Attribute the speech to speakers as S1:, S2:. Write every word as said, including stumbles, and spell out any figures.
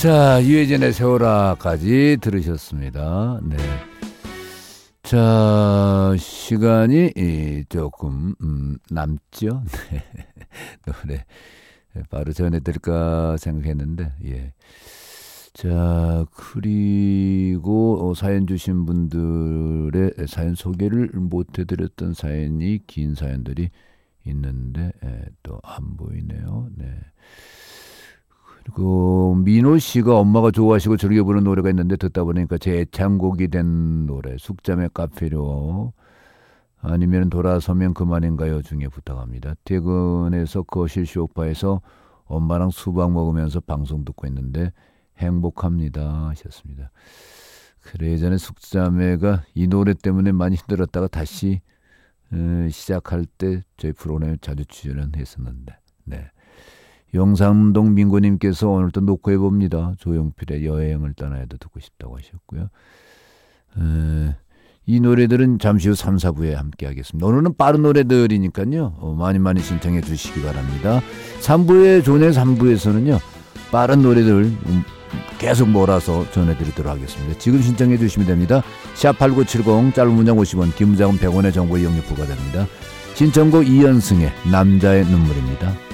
S1: 자, 유해진의 세월아까지 들으셨습니다. 네. 자, 시간이 조금 음, 남죠. 네. 노래 바로 전해드릴까 생각했는데, 예. 자, 그리고 사연 주신 분들의 사연 소개를 못 해드렸던 사연이 긴 사연들이 있는데, 예, 또 안 보이네요. 네. 그리고 민호 씨가 엄마가 좋아하시고 즐겨 부르는 노래가 있는데 듣다 보니까 제 애창곡이 된 노래 숙자매 카페로 아니면 돌아서면 그만인가요 중에 부탁합니다. 퇴근해서 거실 소파에서 엄마랑 수박 먹으면서 방송 듣고 있는데 행복합니다 하셨습니다. 그래, 예전에 숙자매가 이 노래 때문에 많이 힘들었다가 다시 에, 시작할 때 저희 프로그램에 자주 출연했었는데, 네. 영삼동 민구님께서 오늘도 녹화해봅니다. 조용필의 여행을 떠나야도 듣고 싶다고 하셨고요. 에, 이 노래들은 잠시 후 삼, 사 부에 함께 하겠습니다. 오늘은 빠른 노래들이니까요. 어, 많이 많이 신청해 주시기 바랍니다. 삼 부의 조네 삼 부에서는요. 빠른 노래들 음, 계속 몰아서 전해드리도록 하겠습니다. 지금 신청해 주시면 됩니다. 샵 팔구칠공 짧은 문장 오십 원, 긴 문장은 백 원의 정보 이용료 부과됩니다. 신청곡 이현승의 남자의 눈물입니다.